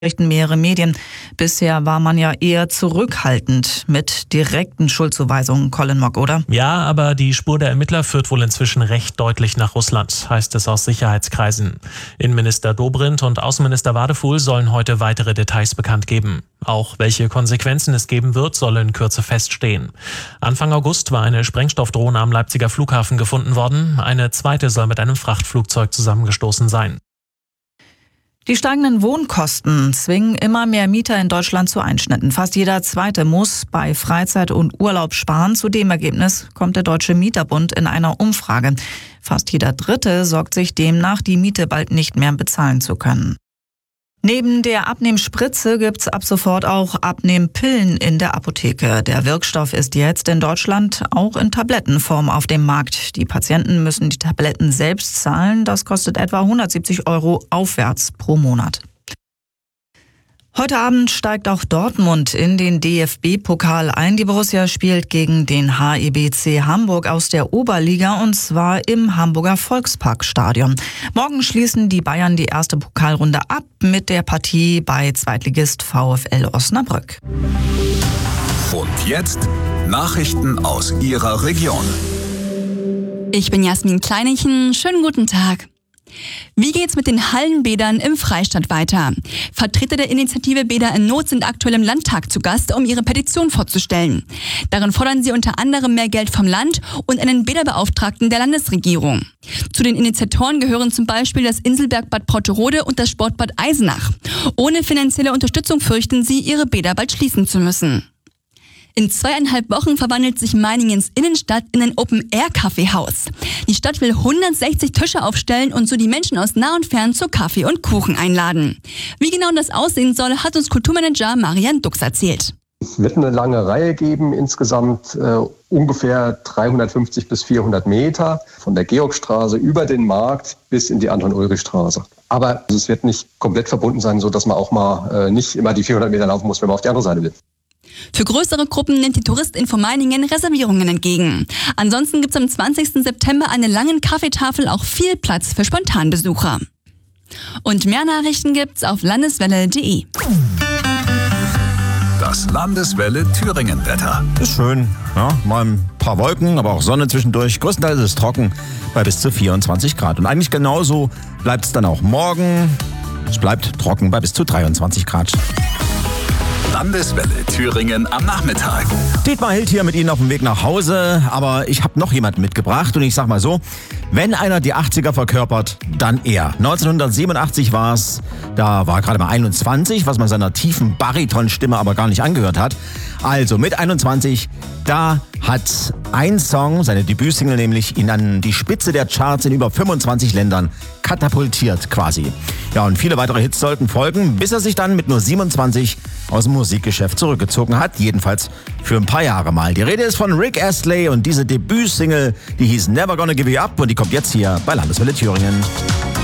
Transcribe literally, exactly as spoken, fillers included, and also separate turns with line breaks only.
berichten mehrere Medien. Bisher war man ja eher zurückhaltend mit direkten Schuldzuweisungen, Colin Mock, oder?
Ja, aber die Spur der Ermittler führt wohl inzwischen recht deutlich nach Russland, heißt es aus Sicherheitskreisen. Innenminister Dobrindt und Außenminister Wadefuhl sollen heute weitere Details bekannt geben. Auch welche Konsequenzen es geben wird, soll in Kürze feststehen. Anfang August war eine Sprengstoffdrohne am Leipziger Flughafen gefunden worden. Eine zweite soll mit einem Frachtflugzeug zusammengestoßen sein.
Die steigenden Wohnkosten zwingen immer mehr Mieter in Deutschland zu Einschnitten. Fast jeder Zweite muss bei Freizeit und Urlaub sparen. Zu dem Ergebnis kommt der Deutsche Mieterbund in einer Umfrage. Fast jeder Dritte sorgt sich demnach, die Miete bald nicht mehr bezahlen zu können. Neben der Abnehmspritze gibt's ab sofort auch Abnehmpillen in der Apotheke. Der Wirkstoff ist jetzt in Deutschland auch in Tablettenform auf dem Markt. Die Patienten müssen die Tabletten selbst zahlen. Das kostet etwa hundertsiebzig Euro aufwärts pro Monat. Heute Abend steigt auch Dortmund in den D F B-Pokal ein. Die Borussia spielt gegen den H E B C Hamburg aus der Oberliga und zwar im Hamburger Volksparkstadion. Morgen schließen die Bayern die erste Pokalrunde ab mit der Partie bei Zweitligist VfL Osnabrück.
Und jetzt Nachrichten aus Ihrer Region.
Ich bin Jasmin Kleinichen. Schönen guten Tag. Wie geht's mit den Hallenbädern im Freistaat weiter? Vertreter der Initiative Bäder in Not sind aktuell im Landtag zu Gast, um ihre Petition vorzustellen. Darin fordern sie unter anderem mehr Geld vom Land und einen Bäderbeauftragten der Landesregierung. Zu den Initiatoren gehören zum Beispiel das Inselberg Bad Porterode und das Sportbad Eisenach. Ohne finanzielle Unterstützung fürchten sie, ihre Bäder bald schließen zu müssen. In zweieinhalb Wochen verwandelt sich Meiningens Innenstadt in ein Open-Air-Kaffeehaus. Die Stadt will hundertsechzig Tische aufstellen und so die Menschen aus nah und fern zu Kaffee und Kuchen einladen. Wie genau das aussehen soll, hat uns Kulturmanager Marian Dux erzählt.
Es wird eine lange Reihe geben, insgesamt äh, ungefähr dreihundertfünfzig bis vierhundert Meter von der Georgstraße über den Markt bis in die Anton-Ulrich-Straße. Aber es wird nicht komplett verbunden sein, sodass man auch mal äh, nicht immer die vierhundert Meter laufen muss, wenn man auf die andere Seite will.
Für größere Gruppen nimmt die Touristinfo Meiningen Reservierungen entgegen. Ansonsten gibt es am zwanzigsten September an der langen Kaffeetafel auch viel Platz für Spontanbesucher. Und mehr Nachrichten gibt's auf landeswelle punkt de.
Das Landeswelle Thüringen-Wetter.
Ist schön, ja, mal ein paar Wolken, aber auch Sonne zwischendurch. Größtenteils ist es trocken bei bis zu vierundzwanzig Grad. Und eigentlich genauso bleibt es dann auch morgen. Es bleibt trocken bei bis zu dreiundzwanzig Grad.
Landeswelle Thüringen am Nachmittag.
Dietmar Hild hier mit Ihnen auf dem Weg nach Hause, aber ich habe noch jemanden mitgebracht und ich sag mal so, wenn einer die achtziger verkörpert, dann er. neunzehnhundertsiebenundachtzig war es, da war gerade mal einundzwanzig, was man seiner tiefen Baritonstimme aber gar nicht angehört hat. Also mit einundzwanzig, da hat ein Song, seine Debütsingle nämlich, ihn an die Spitze der Charts in über fünfundzwanzig Ländern katapultiert quasi. Ja, und viele weitere Hits sollten folgen, bis er sich dann mit nur siebenundzwanzig aus dem Musikgeschäft zurückgezogen hat, jedenfalls für ein paar Jahre mal. Die Rede ist von Rick Astley und diese Debütsingle, die hieß Never Gonna Give You Up und die kommt jetzt hier bei Landeswelle Thüringen.